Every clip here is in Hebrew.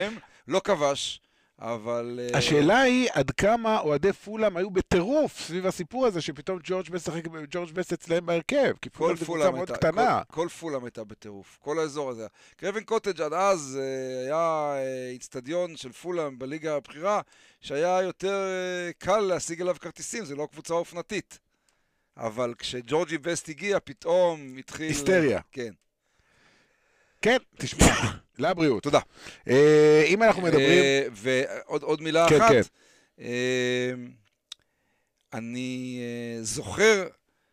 לא כבש, אבל... השאלה היא עד כמה אוהדי פולאם היו בטירוף סביב הסיפור הזה שפתאום ג'ורג' בסט אצלהם בהרכב, כי פולאם זו קבוצה מאוד קטנה. כל פולאם הייתה בטירוף, כל האזור הזה. קרווין קוטג' עד אז היה אצטדיון של פולאם בליגה הבכירה, שהיה יותר קל להשיג אליו כרטיסים, זה לא קבוצה אופנתית. אבל כשג'ורג'י בסט הגיע, פתאום התחיל... היסטריה. כן. כן, תשמע, לבריאות. תודה. אם אנחנו מדברים... ועוד מילה כן, אחת. כן. אני זוכר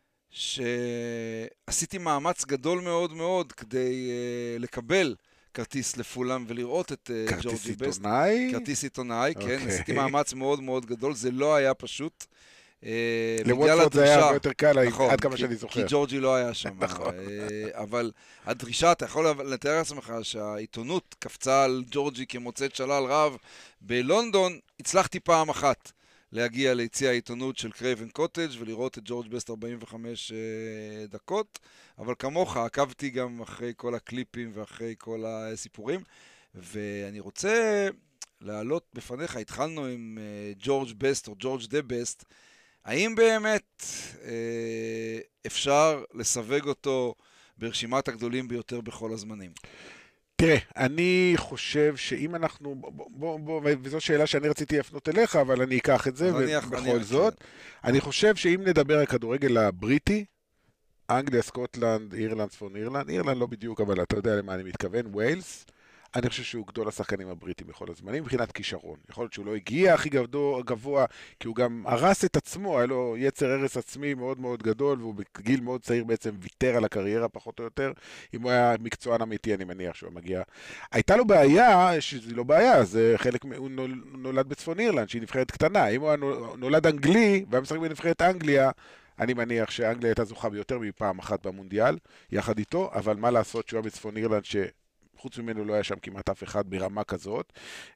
שעשיתי מאמץ גדול מאוד מאוד כדי לקבל כרטיס לפולאם ולראות את ג'ורג'י בסט. כרטיס עיתונאי? כרטיס עיתונאי, כן. עשיתי מאמץ מאוד מאוד גדול, זה לא היה פשוט. למרות זאת זה היה הרבה יותר קל, עד כמה שאני זוכר. כי ג'ורג'י לא היה שם. אבל הדרישה, אתה יכול לתאר לעצמך שהעיתונות קפצה על ג'ורג'י כמוצאת שלל רב. בלונדון הצלחתי פעם אחת להגיע ליציע העיתונות של קרייבן קוטג' ולראות את ג'ורג' בסט 45 דקות, אבל כמוך עקבתי גם אחרי כל הקליפים ואחרי כל הסיפורים, ואני רוצה להעלות בפניך, התחלנו עם ג'ורג' בסט או ג'ורג' דה בסט, האם באמת אפשר לסווג אותו ברשימת הגדולים ביותר בכל הזמנים? תראה, אני חושב שאם אנחנו, וזו שאלה שאני רציתי להפנות אליך, אבל אני אקח את זה, ובכל זאת, אני חושב שאם נדבר על כדורגל הבריטי, אנגליה, סקוטלנד, אירלנד, צפון אירלנד, אירלנד לא בדיוק, אבל אתה יודע למה אני מתכוון, ווילס, אני חושב שהוא גדול השחקנים הבריטים בכל הזמנים, מבחינת כישרון. יכול להיות שהוא לא הגיע הכי גבוה, כי הוא גם הרס את עצמו, היה לו יצר הרס עצמי מאוד מאוד גדול, והוא בגיל מאוד צעיר בעצם ויתר על הקריירה פחות או יותר, אם הוא היה מקצוען אמיתי, אני מניח שהוא מגיע. הייתה לו בעיה, שזה לא בעיה, זה חלק, הוא נולד בצפון אירלנד, שהיא נבחרת קטנה. אם הוא נולד אנגלי, והיה משחק בנבחרת אנגליה, אני מניח שאנגליה הייתה זוכה ביותר מפעם אחת במונדיאל, יחד איתו, אבל מה לעשות שהוא היה בצפון אירלנד חוץ ממנו לא היה שם כמעט אף אחד ברמה כזאת.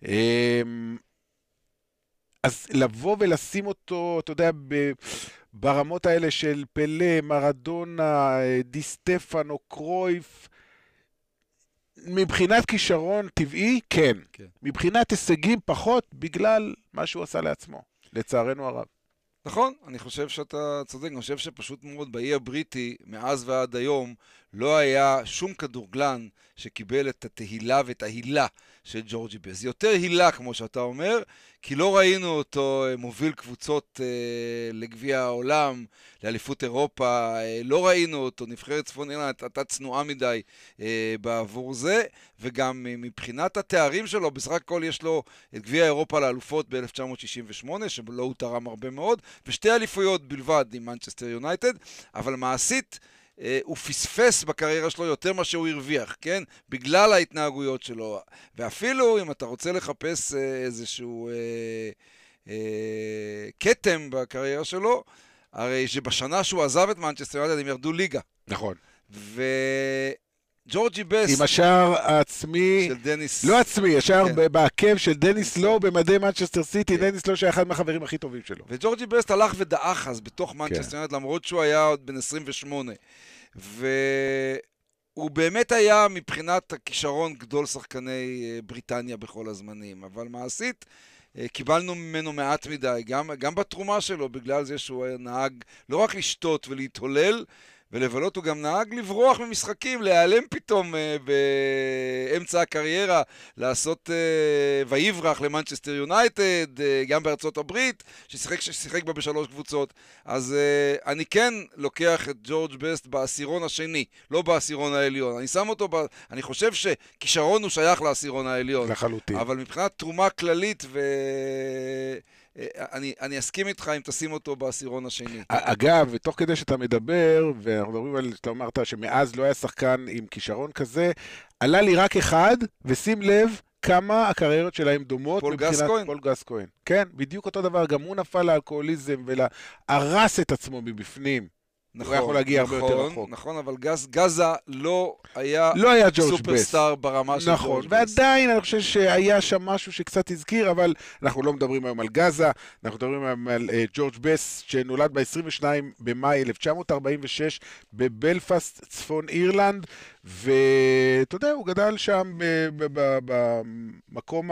אז לבוא ולשים אותו, אתה יודע, ברמות האלה של פלה, מרדונה, די סטפנו, קרויף, מבחינת כישרון טבעי, כן. מבחינת הישגים פחות, בגלל מה שהוא עשה לעצמו, לצערנו הרב. נכון, אני חושב שאתה צודק, אני חושב שפשוט מאוד באי הבריטי, מאז ועד היום, לא היה שום כדורגלן שקיבל את התהילה ואת ההילה של ג'ורג'י בסט. זה יותר הילה, כמו שאתה אומר, כי לא ראינו אותו מוביל קבוצות לגביע העולם, לאליפות אירופה, לא ראינו אותו, נבחרת צפון אירלנד, הייתה צנועה מדי בעבור זה, וגם מבחינת התארים שלו, בסך הכל יש לו את גביע אירופה לאלופות ב-1968, שלא הוא תרם הרבה מאוד, ושתי אליפויות בלבד עם מנצ'סטר יונייטד, אבל מעשית, הוא פספס בקריירה שלו יותר מה שהוא הרוויח, כן? בגלל ההתנהגויות שלו. ואפילו אם אתה רוצה לחפש איזשהו קטם בקריירה שלו, הרי שבשנה שהוא עזב את מנצ'סטר יונייטד הם ירדו ליגה. נכון. ג'ורג'י בסט... עם השער העצמי... של דניס... לא עצמי, השער בעקב של דניס לו במדי מנצ'סטר סיטי, דניס לו שהיה אחד מהחברים הכי טובים שלו. וג'ורג'י בסט הלך ודעך אז בתוך מנצ'סטר יונייטד, למרות שהוא היה עוד בן 28. והוא באמת היה מבחינת הכישרון גדול שחקני בריטניה בכל הזמנים, אבל מעשית קיבלנו ממנו מעט מדי, גם בתרומה שלו, בגלל זה שהוא נהג לא רק לשתות ולהתהולל, ולבלות הוא גם נהג לברוח ממשחקים, להיעלם פתאום באמצע הקריירה, לעשות ויברח למנצ'סטר יונייטד, גם בארצות הברית, ששיחק בה בשלוש קבוצות. אז אני כן לוקח את ג'ורג' בסט בעשירון השני, לא בעשירון העליון. אני שם אותו, אני חושב שכישרון הוא שייך לעשירון העליון. לחלוטין. אבל מבחינת תרומה כללית אני אסכים איתך אם תשים אותו בעשירון השני. אגב, ותוך כדי שאתה מדבר, ואנחנו מדברים על, אתה אמרת שמאז לא היה שחקן עם כישרון כזה, עלה לי רק אחד, ושים לב כמה הקריירות שלהם דומות. פול גסקוין? פול גסקוין. כן, בדיוק אותו דבר, גם הוא נפל לאלכוהוליזם, הרס את עצמו מבפנים. הוא יכול להגיע הרבה יותר רחוק. נכון, אבל גזה לא היה סופרסטאר ברמה של ג'ורג' בס. ועדיין אני חושב שהיה שם משהו שקצת הזכיר, אבל אנחנו לא מדברים היום על גזה, אנחנו מדברים היום על ג'ורג' בס, שנולד ב-22 במאי 1946 בבלפאסט, צפון אירלנד, ואתה יודע, הוא גדל שם במקום